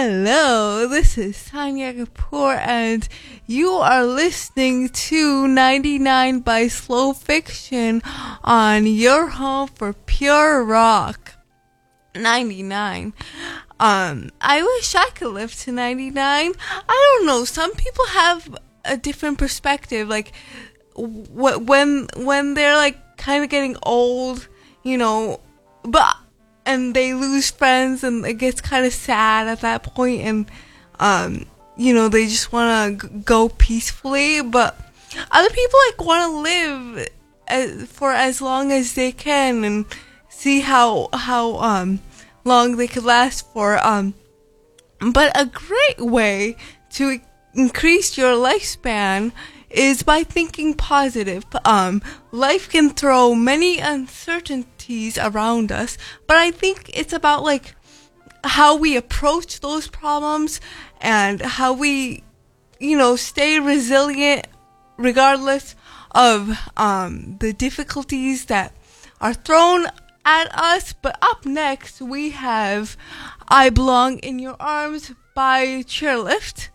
Hello, this is Tanya Kapoor, and you are listening to 99 by Slow Fiction on your home for pure rock. 99. I wish I could live to 99. I don't know. Some people have a different perspective. Like when they're like kind of getting old, and they lose friends, and it gets kind of sad at that point, and they just want to go peacefully. But other people want to live for as long as they can and see how long they could last for. But a great way to increase your lifespan is by thinking positive. Life can throw many uncertainties around us, but I think it's about how we approach those problems and how we, stay resilient regardless of the difficulties that are thrown at us. But up next we have I Belong in Your Arms by Chairlift.